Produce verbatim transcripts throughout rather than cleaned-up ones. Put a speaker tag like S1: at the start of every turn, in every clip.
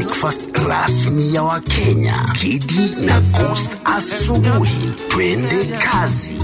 S1: breakfast rasmi ya Wakenya. Kidi na Coast asubuhi. Twende kazi.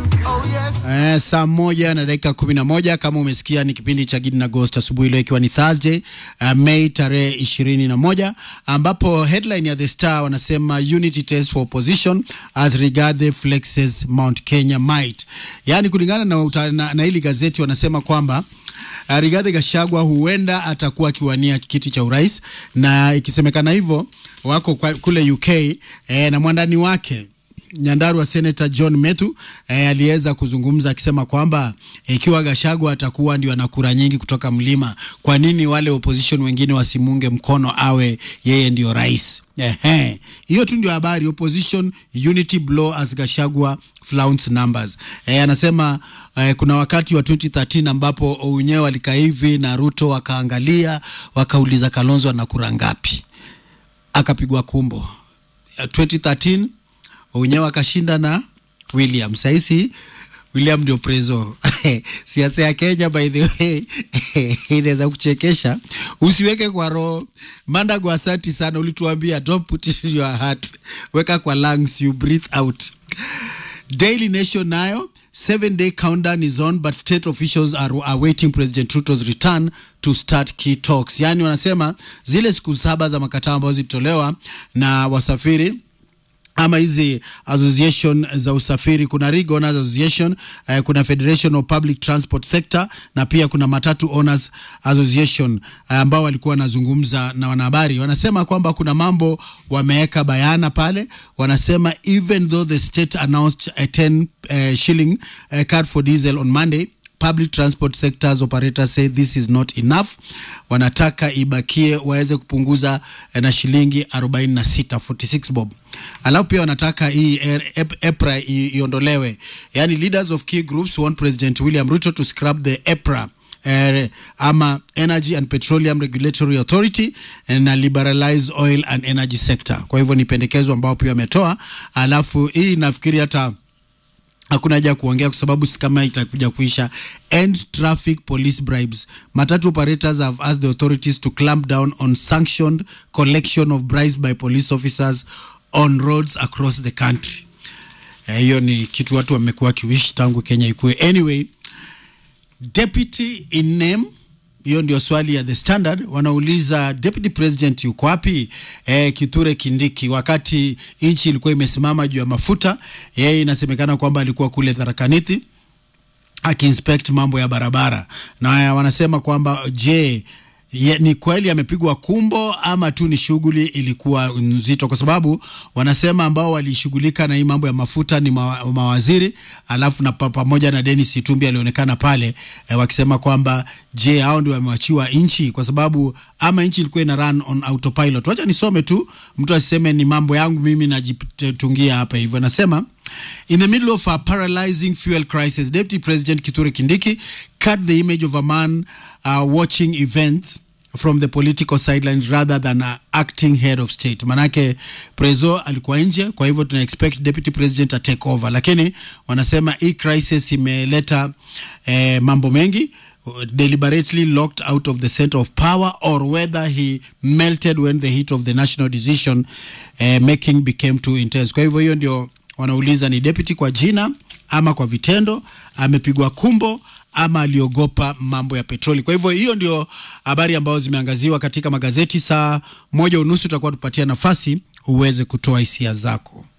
S2: Eh, saa moja na dakika kumi na moja. Kama umesikia ni kipindi cha Gidi na Ghost asubuhi leo, ikiwa ni Thursday uh, Mei tarehe ishirini na moja, ambapo headline ya The Star wanasema unity test for opposition as Rigathi flexes Mount Kenya might. Yani kulingana na, uta, na, na hili gazeti wanasema kwamba uh, Rigathi Gachagua huenda atakuwa kiwania kiti cha urais, na ikisemekana hivyo wako kwa, kule U K eh, na mwandani wake Nyandarua Senator John Metu eh, aliweza kuzungumza akisema kwamba ikiwa eh, Gachagua atakuwa ndio ana kura nyingi kutoka mlima, kwa nini wale opposition wengine wasimunge mkono awe yeye ndio rais? Ehe, hiyo tu ndio habari. Opposition unity blow as Gachagua flaunts numbers. Eh, anasema eh, kuna wakati wa twenty thirteen ambapo Ounyew alikaa hivi na Ruto wakaangalia wakauliza Kalonzo ana kura ngapi, akapigwa kumbo. twenty thirteen Ounyew akashinda na William. Saisi William ndio prezo. Siasa ya Kenya by the way inaweza kuchekesha. Usiweke kwa roho. Mandago, asante sana, ulituambia don't put it in your heart. Weka kwa lungs, you breathe out. Daily Nation nayo, seven day countdown is on, but state officials are awaiting President Ruto's return to start key talks. Yani wanasema zile siku saba za makataa ambazo zitolewa na wasafiri ama hizi association za usafiri, kuna Rig Owners Association, uh, kuna Federation of Public Transport Sector, na pia kuna Matatu Owners Association uh, ambao walikuwa wanazungumza na wanahabari. Wanasema kwamba kuna mambo wameweka bayana pale. Wanasema even though the state announced a ten uh, shilling uh, card for diesel on Monday, public transport sectors operators say this is not enough. Wanataka ibakie waweze kupunguza eh, na shilingi arobaini na sita, forty-six bob. Alafu pia wanataka hii EPRA iondolewe. Yani leaders of key groups want President William Ruto to scrap the EPRA eh, ama Energy and Petroleum Regulatory Authority na liberalize oil and energy sector. Kwa hivyo ni pendekezo ambao pia wametoa. Alafu hii nafikiri hata hakuna haja kuongea kwa sababu kama itakuja kuisha. End traffic police bribes. Matatu operators have asked the authorities to clamp down on sanctioned collection of bribes by police officers on roads across the country. Hiyo eh, ni kitu watu wamekuwa kiwish tangu Kenya ikue. Anyway, deputy in name, hiyo ndio swali ya The Standard. Wanauliza deputy president yuko wapi? Eh, Kithure Kindiki, wakati nchi ilikuwa imesimama juu ya mafuta, yeye inasemekana kwamba alikuwa kule Tharaka Nithi aki-inspect mambo ya barabara. Na wanasema kwamba je, Ye, ni kweli amepigwa kumbo ama tu ni shughuli ilikuwa nzito? Kwa sababu wanasema ambao walishughulika na hii mambo ya mafuta ni ma, mawaziri, alafu na pamoja na Dennis Itumbi alionekana pale eh, wakisema kwamba je, hao ndio wamewachiwa inchi? Kwa sababu ama inchi ilikuwa ina run on autopilot. Wacha nisome tu, mtu asiseme ni mambo yangu mimi najitungia hapa hivyo. Anasema in the middle of a paralyzing fuel crisis, Deputy President Kithure Kindiki cut the image of a man uh, watching events from the political sidelines rather than a acting head of state. Manake prezo alikuwa nje, kwa hivyo tuna expect deputy president to take over. Lakini wanasema hii crisis imeleta eh, mambo mengi, deliberately locked out of the center of power, or whether he melted when the heat of the national decision eh, making became too intense. Kwa hivyo hiyo ndio wanauliza, ni deputy kwa jina ama kwa vitendo, amepigwa kumbo ama aliogopa mambo ya petroli. Kwa hivyo hiyo ndio habari ambazo zimeangaziwa katika magazeti. Saa moja unusu tutakuwa tupatia nafasi uweze kutoa hisia zako.